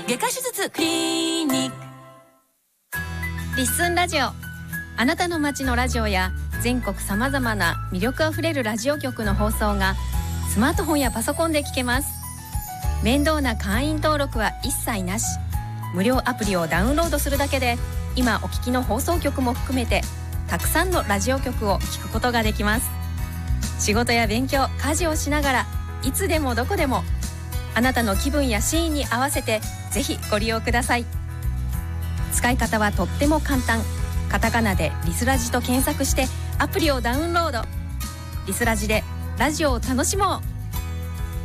外科手術クリニック。 リッスンラジオ、あなたの街のラジオや全国さまざまな魅力あふれるラジオ局の放送がスマートフォンやパソコンで聞けます。面倒な会員登録は一切なし。無料アプリをダウンロードするだけで今お聞きの放送局も含めてたくさんのラジオ局を聞くことができます。仕事や勉強、家事をしながらいつでもどこでもあなたの気分やシーンに合わせてぜひご利用ください。使い方はとっても簡単。カタカナでリスラジと検索してアプリをダウンロード。リスラジでラジオを楽しもう。